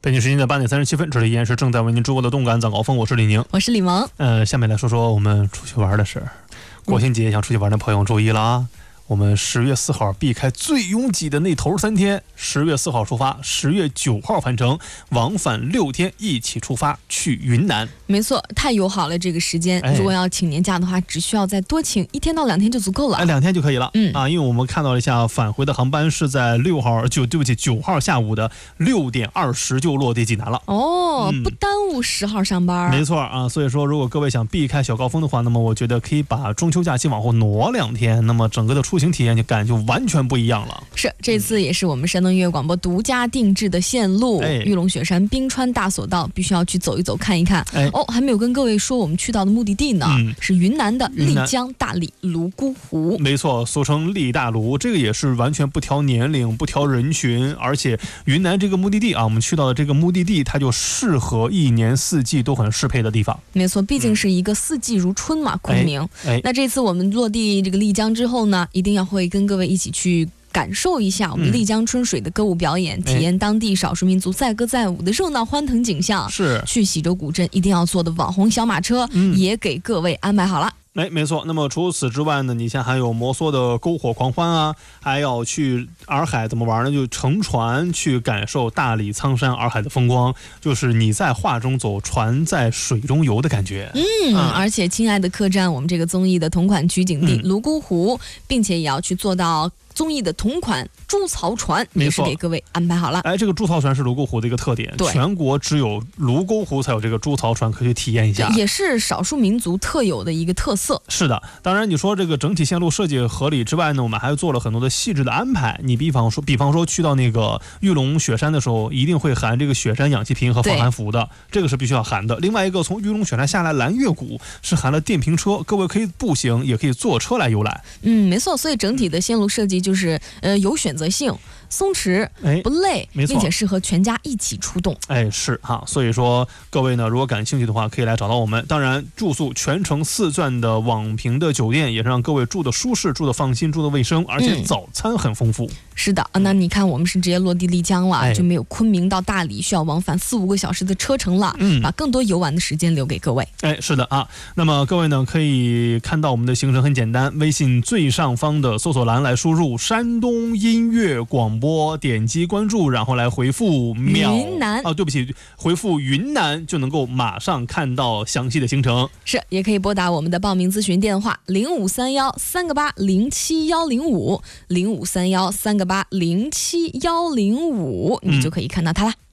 北京时间的8点37分，这里依然是正在为您直播的动感早高峰，我是李宁， 我是李萌。 下面来说说我们出去玩的事儿。国庆节想出去玩的朋友注意了啊！我们10月4号避开最拥挤的那头3天，10月4号出发，10月9号返程，往返6天，一起出发去云南。 没错，太友好了这个时间。如果要请年假的话，只需要再多请1天到2天就足够了。 2天就可以了。因为我们看到了一下返回的航班是在9号下午的6点20就落地济南了。 不耽误10号上班。 没错啊，所以说如果各位想避开小高峰的话，那么我觉得可以把中秋假期往后挪2天，那么整个的出行体验感就完全不一样了。 是，这次也是我们山东音乐广播独家定制的线路，玉龙雪山冰川大索道，必须要去走一走看一看。还没有跟各位说我们去到的目的地呢，是云南的丽江大理泸沽湖。没错，俗称丽大泸，这个也是完全不挑年龄不挑人群，而且云南这个目的地啊，我们去到的这个目的地它就适合1年4季都很适配的地方。 没错，毕竟是一个4季如春嘛，昆明。那这次我们落地这个丽江之后呢，一定要会跟各位一起去感受一下我们丽江春水的歌舞表演，体验当地少数民族载歌载舞的热闹欢腾景象。 是， 去喜洲古镇一定要坐的网红小马车，也给各位安排好了。 没错。那么除此之外呢，你像还有摩梭的篝火狂欢啊，还要去洱海怎么玩呢？就乘船去感受大理苍山洱海的风光，就是你在画中走，船在水中游的感觉。 而且亲爱的客栈，我们这个综艺的同款取景地泸沽湖，并且也要去做到综艺的同款猪槽船，也是给各位安排好了。 这个猪槽船是泸沽湖的一个特点，全国只有泸沽湖才有这个猪槽船可以去体验一下， 也是少数民族特有的一个特色。 是的，当然你说这个整体线路设计合理之外呢，我们还做了很多的细致的安排。你比方说去到那个玉龙雪山的时候，一定会含这个雪山氧气瓶和防寒服的，这个是必须要含的。另外一个，从玉龙雪山下来蓝月谷是含了电瓶车，各位可以步行也可以坐车来游览。 没错，所以整体的线路设计就是有选择性，松弛，不累，并且适合全家一起出动。 是哈，所以说各位呢，如果感兴趣的话，可以来找到我们。当然，住宿全程4钻的网评的酒店，也是让各位住的舒适、住的放心、住的卫生，而且早餐很丰富。 是的，那你看我们是直接落地丽江了，就没有昆明到大理需要往返4-5个小时的车程了，把更多游玩的时间留给各位。 是的啊，那么各位呢，可以看到我们的行程很简单，微信最上方的搜索栏来输入山东音乐广播，点击关注，然后来回复云南回复云南就能够马上看到详细的行程。 是，也可以拨打我们的报名咨询电话0531-388-07105，0531-388-07105，你就可以看到它了。